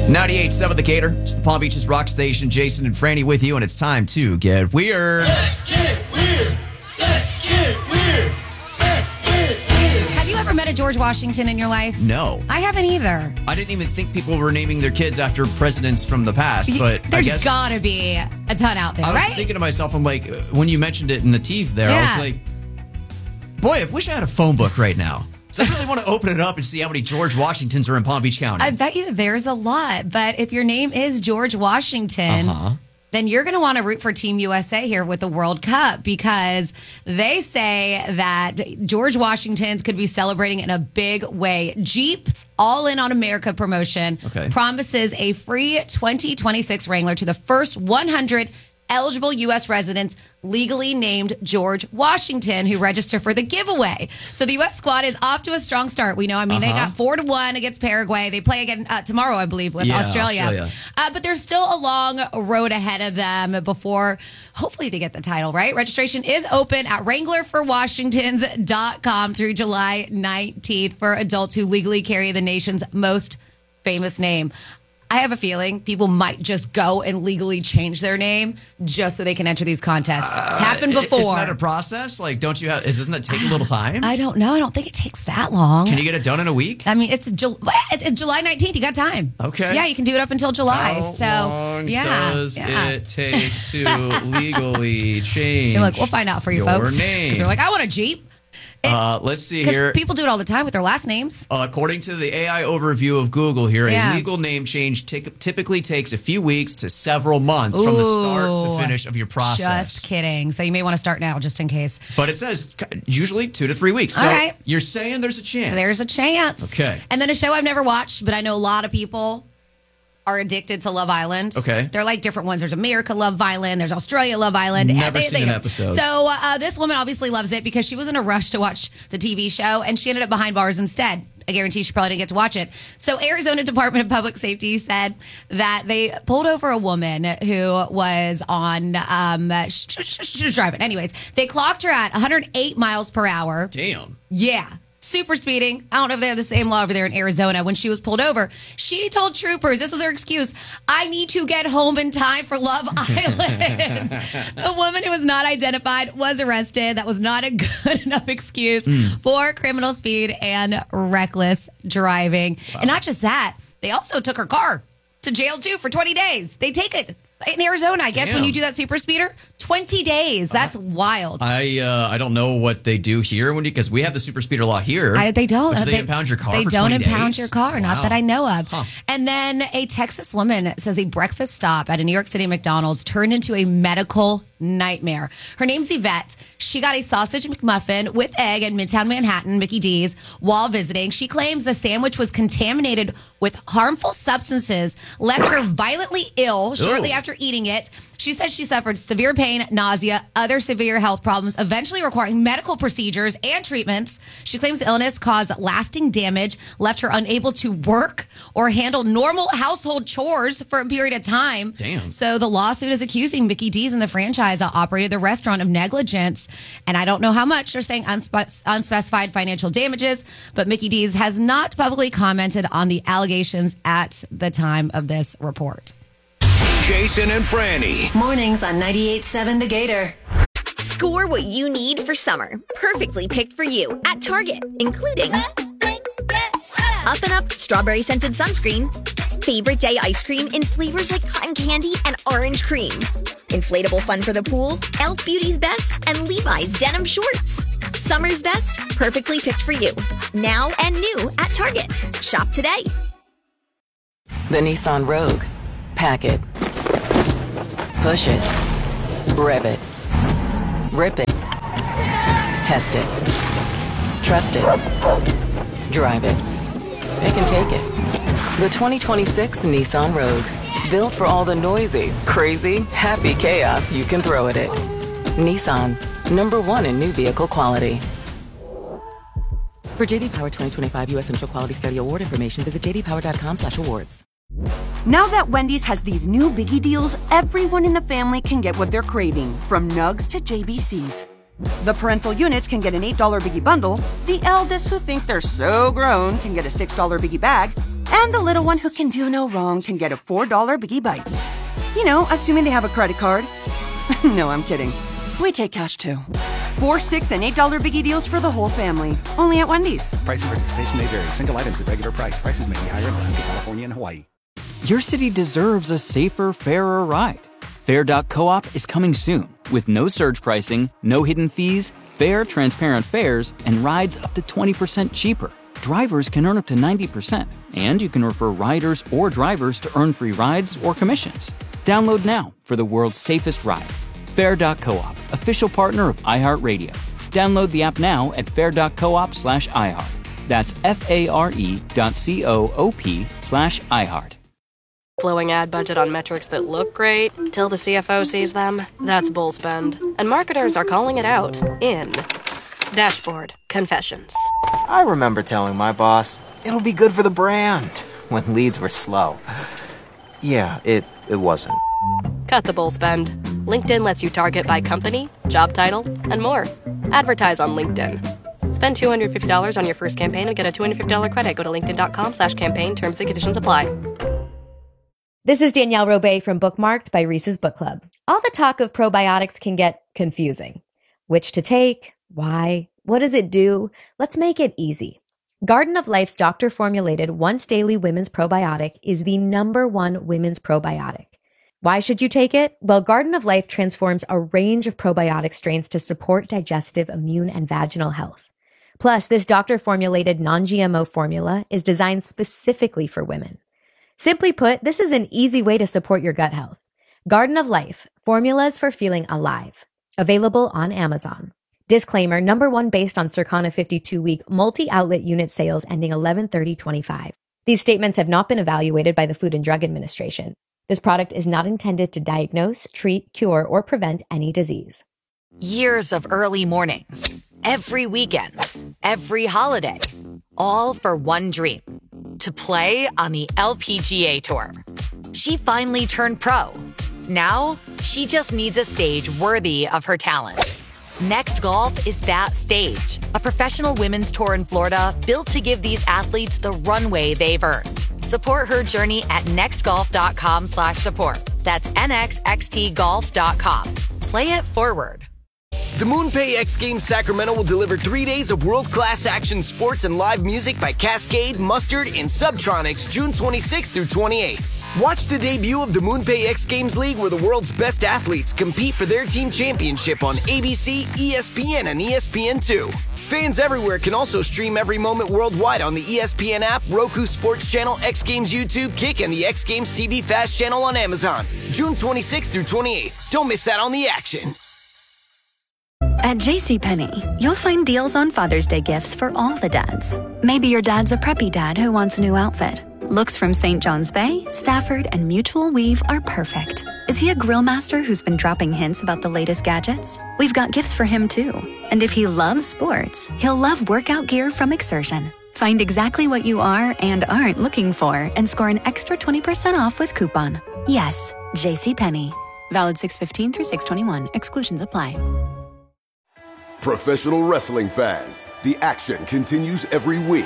98.7 The Gator. It's the Palm Beaches Rock Station. Jason and Franny with you, and it's time to get weird. Let's get weird. Let's get weird. Let's get weird. Have you ever met a George Washington in your life? No. I haven't either. I didn't even think people were naming their kids after presidents from the past, but I There's guess gotta be a ton out there, I was right? thinking to myself, I'm like, when you mentioned it in the tease there, I was like, boy, I wish I had a phone book right now. So I really want to open it up and see how many George Washingtons are in Palm Beach County. I bet you there's a lot, but if your name is George Washington, then you're going to want to root for Team USA here with the World Cup because they say that George Washington's could be celebrating in a big way. Jeep's All In on America promotion promises a free 2026 Wrangler to the first 100 eligible U.S. residents legally named George Washington who register for the giveaway. So the U.S. squad is off to a strong start. We know, they got 4-1 against Paraguay. They play again tomorrow, I believe, with Australia. But there's still a long road ahead of them before hopefully they get the title, right? Registration is open at WranglerForWashingtons.com through July 19th for adults who legally carry the nation's most famous name. I have a feeling people might just go and legally change their name just so they can enter these contests. It's happened before. Isn't that a process? Like, doesn't that take a little time? I don't know. I don't think it takes that long. Can you get it done in a week? I mean, it's July 19th. You got time. Okay. Yeah, you can do it up until July. How long does it take to legally change So look, we'll find out for you folks. Your name. 'Cause they're like, I want a Jeep. Let's see here. People do it all the time with their last names. According to the AI overview of Google here, a legal name change typically takes a few weeks to several months from the start to finish of your process. Just kidding. So you may want to start now just in case. But it says usually 2 to 3 weeks. So you're saying there's a chance. There's a chance. Okay. And then a show I've never watched, but I know a lot of people are addicted to Love Island. Okay. They're like different ones. There's America Love Island. There's Australia Love Island. Never seen an episode. So this woman obviously loves it because she was in a rush to watch the TV show and she ended up behind bars instead. I guarantee she probably didn't get to watch it. So Arizona Department of Public Safety said that they pulled over a woman who was on, she was driving. Anyways, they clocked her at 108 miles per hour. Damn. Yeah. Super speeding. I don't know if they have the same law over there in Arizona. When she was pulled over, she told troopers, this was her excuse, I need to get home in time for Love Island. The woman who was not identified was arrested. That was not a good enough excuse for criminal speed and reckless driving. Wow. And not just that, they also took her car to jail too for 20 days. They take it. In Arizona, I guess when you do that super speeder, 20 days. That's wild. I don't know what they do here because we have the super speeder law here. They don't. Do they impound your car They for don't 20 impound days? your car, not that I know of. Huh. And then a Texas woman says a breakfast stop at a New York City McDonald's turned into a medical nightmare. Her name's Yvette. She got a sausage McMuffin with egg in Midtown Manhattan, Mickey D's, while visiting. She claims the sandwich was contaminated with harmful substances, left her violently ill shortly after eating it. She says she suffered severe pain, nausea, other severe health problems, eventually requiring medical procedures and treatments. She claims the illness caused lasting damage, left her unable to work or handle normal household chores for a period of time. Damn. So the lawsuit is accusing Mickey D's and the franchise that operated the restaurant of negligence. And I don't know how much. They're saying unspecified financial damages, but Mickey D's has not publicly commented on the allegations at the time of this report. Jason and Franny. Mornings on 98.7 The Gator. Score what you need for summer. Perfectly picked for you at Target, including Up and Up strawberry scented sunscreen, favorite day ice cream in flavors like cotton candy and orange cream, inflatable fun for the pool, Elf Beauty's Best, and Levi's denim shorts. Summer's best, perfectly picked for you. Now and new at Target. Shop today. The Nissan Rogue. Pack it. Push it. Rev it. Rip it. Test it. Trust it. Drive it. It can take it. The 2026 Nissan Rogue. Built for all the noisy, crazy, happy chaos you can throw at it. Nissan. #1 in new vehicle quality. For JD Power 2025 U.S. Initial Quality Study Award information, visit jdpower.com/awards. Now that Wendy's has these new biggie deals, everyone in the family can get what they're craving, from Nugs to JBC's. The parental units can get an $8 Biggie bundle, the eldest who think they're so grown can get a $6 Biggie bag, and the little one who can do no wrong can get a $4 Biggie Bites. You know, assuming they have a credit card. No, I'm kidding. We take cash too. $4, $6, and $8 Biggie deals for the whole family. Only at Wendy's. Price of participation may vary. Single items at regular price. Prices may be higher in Alaska, California, and Hawaii. Your city deserves a safer, fairer ride. Fair.coop is coming soon with no surge pricing, no hidden fees, fair, transparent fares, and rides up to 20% cheaper. Drivers can earn up to 90%, and you can refer riders or drivers to earn free rides or commissions. Download now for the world's safest ride. Fair.coop, official partner of iHeartRadio. Download the app now at fair.coop/iHeart. That's FARE.coop/iHeart. Blowing ad budget on metrics that look great till the CFO sees them. That's bull spend. And marketers are calling it out in Dashboard Confessions. I remember telling my boss, it'll be good for the brand, when leads were slow. Yeah, it wasn't. Cut the bull spend. LinkedIn lets you target by company, job title, and more. Advertise on LinkedIn. Spend $250 on your first campaign and get a $250 credit. Go to linkedin.com/campaign. Terms and conditions apply. This is Danielle Robay from Bookmarked by Reese's Book Club. All the talk of probiotics can get confusing. Which to take? Why? What does it do? Let's make it easy. Garden of Life's doctor-formulated once-daily women's probiotic is the #1 women's probiotic. Why should you take it? Well, Garden of Life transforms a range of probiotic strains to support digestive, immune, and vaginal health. Plus, this doctor-formulated non-GMO formula is designed specifically for women. Simply put, this is an easy way to support your gut health. Garden of Life, formulas for feeling alive. Available on Amazon. Disclaimer, #1 based on Circana 52-week multi-outlet unit sales ending 11/30/25. These statements have not been evaluated by the Food and Drug Administration. This product is not intended to diagnose, treat, cure, or prevent any disease. Years of early mornings, every weekend, every holiday, all for one dream. To play on the LPGA Tour. She finally turned pro. Now, she just needs a stage worthy of her talent. Next Golf is that stage. A professional women's tour in Florida built to give these athletes the runway they've earned. Support her journey at nextgolf.com/support. That's nxxtgolf.com. Play it forward. The MoonPay X Games Sacramento will deliver 3 days of world-class action sports and live music by Cascade, Mustard, and Subtronics June 26th through 28th. Watch the debut of the MoonPay X Games League where the world's best athletes compete for their team championship on ABC, ESPN, and ESPN2. Fans everywhere can also stream every moment worldwide on the ESPN app, Roku Sports Channel, X Games YouTube, Kick, and the X Games TV Fast Channel on Amazon. June 26th through 28th. Don't miss out on the action. At JCPenney, you'll find deals on Father's Day gifts for all the dads. Maybe your dad's a preppy dad who wants a new outfit. Looks from St. John's Bay, Stafford, and Mutual Weave are perfect. Is he a grill master who's been dropping hints about the latest gadgets? We've got gifts for him too. And if he loves sports, he'll love workout gear from Exertion. Find exactly what you are and aren't looking for and score an extra 20% off with coupon. Yes, JCPenney. Valid 6/15 through 6/21. Exclusions apply. Professional wrestling fans, the action continues every week.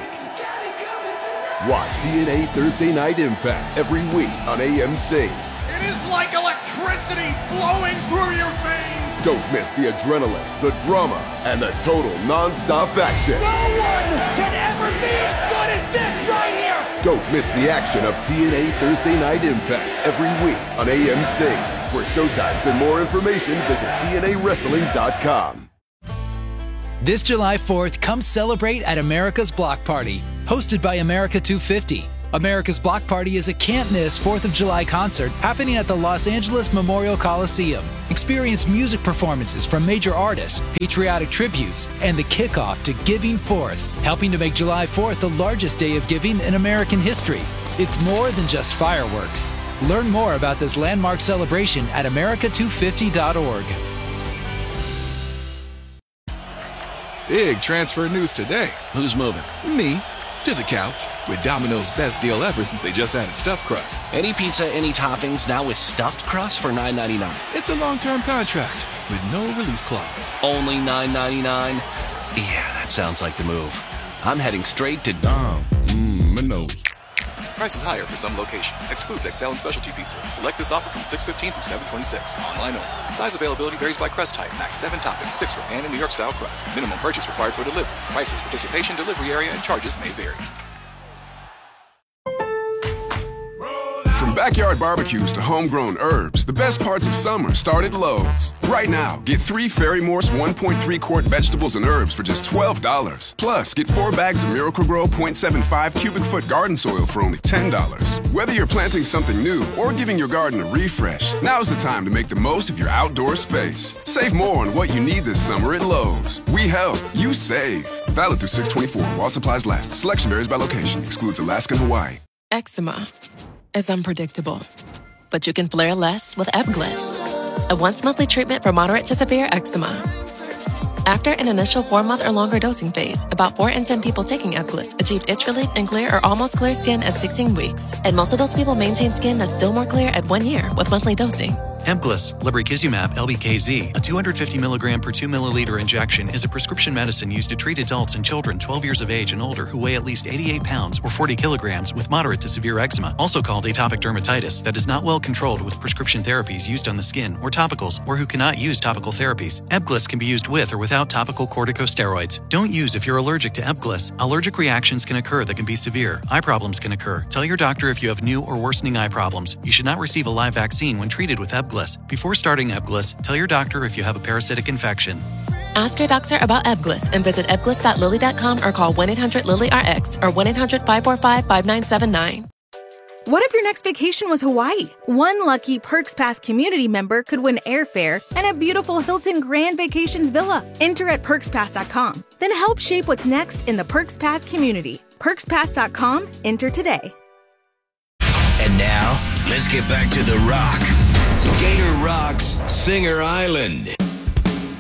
Watch TNA Thursday Night Impact every week on AMC. It is like electricity flowing through your veins. Don't miss the adrenaline, the drama, and the total non-stop action. No one can ever be as good as this right here. Don't miss the action of TNA Thursday Night Impact every week on AMC. For showtimes and more information, visit TNAWrestling.com. This July 4th, come celebrate at America's Block Party, hosted by America 250. America's Block Party is a can't-miss 4th of July concert happening at the Los Angeles Memorial Coliseum. Experience music performances from major artists, patriotic tributes, and the kickoff to Giving Forth, helping to make July 4th the largest day of giving in American history. It's more than just fireworks. Learn more about this landmark celebration at america250.org. Big transfer news today. Who's moving? Me. To the couch. With Domino's best deal ever since they just added stuffed crust. Any pizza, any toppings, now with stuffed crust for $9.99. It's a long-term contract. with no release clause. Only $9.99? Yeah, that sounds like the move. I'm heading straight to Minos. Price is higher for some locations. Excludes XL and specialty pizzas. Select this offer from 6/15 through 7/26. Online only. Size availability varies by crust type. Max 7 toppings, 6 for pan and New York style crust. Minimum purchase required for delivery. Prices, participation, delivery area, and charges may vary. From backyard barbecues to homegrown herbs, the best parts of summer start at Lowe's. Right now, get 3 Ferry-Morse 1.3-quart vegetables and herbs for just $12. Plus, get 4 bags of Miracle-Gro 0.75 cubic foot garden soil for only $10. Whether you're planting something new or giving your garden a refresh, now's the time to make the most of your outdoor space. Save more on what you need this summer at Lowe's. We help, you save. Valid through 6/24 while supplies last. Selection varies by location. Excludes Alaska and Hawaii. Eczema is unpredictable, but you can flare less with Ebglyss, a once-monthly treatment for moderate to severe eczema. After an initial 4-month or longer dosing phase, about 4 in 10 people taking Ebglyss achieved itch relief and clear or almost clear skin at 16 weeks. And most of those people maintain skin that's still more clear at 1 year with monthly dosing. Ebglyss, lebrikizumab LBKZ, a 250 milligram per 2 milliliter injection, is a prescription medicine used to treat adults and children 12 years of age and older who weigh at least 88 pounds or 40 kilograms with moderate to severe eczema, also called atopic dermatitis, that is not well controlled with prescription therapies used on the skin or topicals, or who cannot use topical therapies. Ebglyss can be used with or without topical corticosteroids. Don't use if you're allergic to Ebglyss. Allergic reactions can occur that can be severe. Eye problems can occur. Tell your doctor if you have new or worsening eye problems. You should not receive a live vaccine when treated with Ebglyss. Before starting Ebglyss, tell your doctor if you have a parasitic infection. Ask your doctor about Ebglyss and visit ebglyss.lilly.com or call 1-800-LILY-RX or 1-800-545-5979. What if your next vacation was Hawaii? One lucky Perks Pass community member could win airfare and a beautiful Hilton Grand Vacations villa. Enter at PerksPass.com. Then help shape what's next in the Perks Pass community. PerksPass.com. Enter today. And now, let's get back to The Rock. Gator Rocks Singer Island.